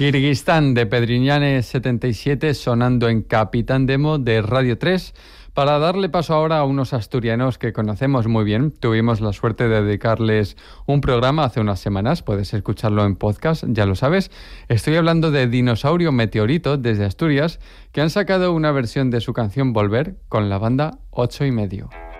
Kirguistán de Pedriñanes 77 sonando en Capitán Demo de Radio 3. Para darle paso ahora a unos asturianos que conocemos muy bien. Tuvimos la suerte de dedicarles un programa hace unas semanas. Puedes escucharlo en podcast, ya lo sabes. Estoy hablando de Dinosaurio Meteorito desde Asturias, que han sacado una versión de su canción Volver con la banda 8 y medio.